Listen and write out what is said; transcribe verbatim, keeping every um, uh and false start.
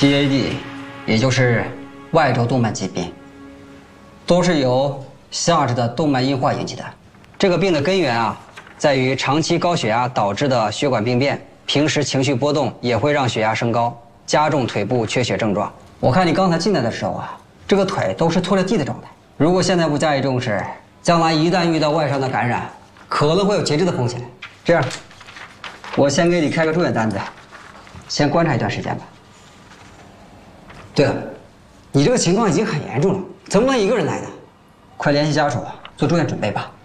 P A D， 也就是外周动脉疾病，都是由下肢的动脉硬化引起的。这个病的根源啊，在于长期高血压导致的血管病变，平时情绪波动也会让血压升高，加重腿部缺血症状。我看你刚才进来的时候啊，这个腿都是拖着地的状态。如果现在不加以重视，将来一旦遇到外伤的感染，可能会有截肢的风险。这样，我先给你开个住院单子，先观察一段时间吧。对了，你这个情况已经很严重了，怎么能一个人来呢？快联系家属做住院准备吧。